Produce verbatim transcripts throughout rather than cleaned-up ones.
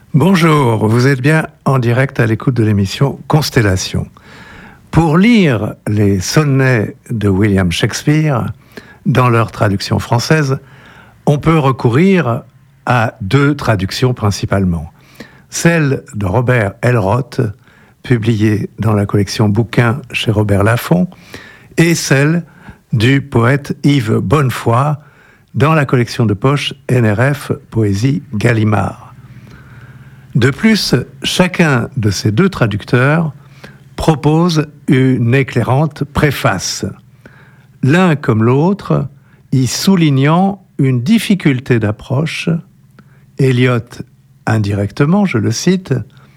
Bonjour, vous êtes bien en direct à l'écoute de l'émission Constellation. Pour lire les sonnets de William Shakespeare, dans leur traduction française, on peut recourir à deux traductions principalement. Celle de Robert Elroth, publiée dans la collection Bouquins chez Robert Laffont, et celle du poète Yves Bonnefoy, dans la collection de poche N R F Poésie Gallimard. De plus, chacun de ces deux traducteurs propose une éclairante préface, l'un comme l'autre y soulignant une difficulté d'approche. Eliot, indirectement, je le cite,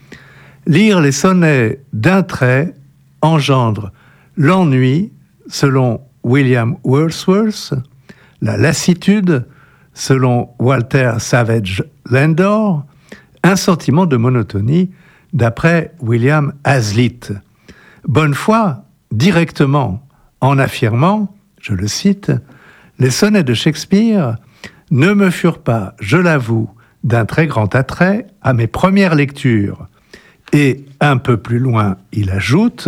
« Lire les sonnets d'un trait engendre l'ennui, selon William Wordsworth, la lassitude, selon Walter Savage Landor, un sentiment de monotonie, d'après William Hazlitt. Bonnefoy, directement, en affirmant, je le cite, « Les sonnets de Shakespeare ne me furent pas, je l'avoue, d'un très grand attrait à mes premières lectures. » Et un peu plus loin, il ajoute,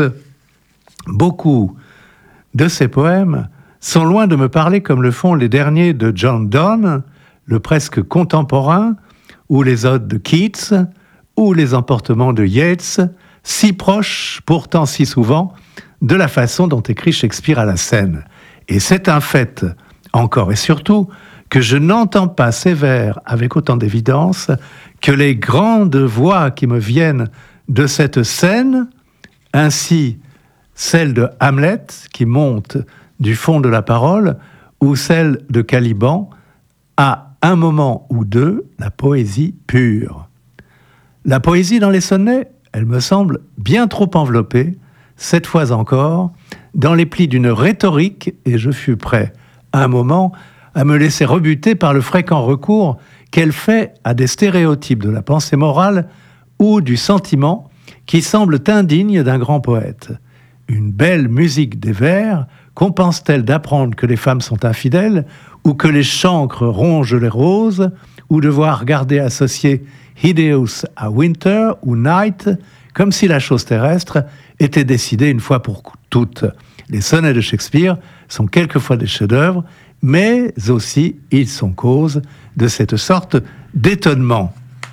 « Beaucoup de ces poèmes sont loin de me parler comme le font les derniers de John Donne, le presque contemporain, ou les odes de Keats, ou les emportements de Yeats, si proches, pourtant si souvent, de la façon dont écrit Shakespeare à la scène. Et c'est un fait, encore et surtout, que je n'entends pas ces vers avec autant d'évidence que les grandes voix qui me viennent de cette scène, ainsi celle de Hamlet, qui monte du fond de la parole, ou celle de Caliban, à un moment ou deux, la poésie pure. La poésie dans les sonnets, elle me semble bien trop enveloppée, cette fois encore, dans les plis d'une rhétorique, et je fus prêt, à un moment, à me laisser rebuter par le fréquent recours qu'elle fait à des stéréotypes de la pensée morale ou du sentiment qui semblent indignes d'un grand poète. Une belle musique des vers compense-t-elle d'apprendre que les femmes sont infidèles, ou que les chancres rongent les roses, ou de voir regarder associer Hideous à Winter ou Night, comme si la chose terrestre était décidée une fois pour toutes. Les sonnets de Shakespeare sont quelquefois des chefs-d'œuvre, mais aussi ils sont cause de cette sorte d'étonnement.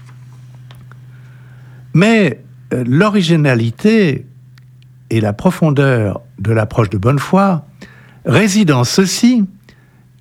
Mais euh, l'originalité et la profondeur de l'approche de Bonnefoy réside en ceci,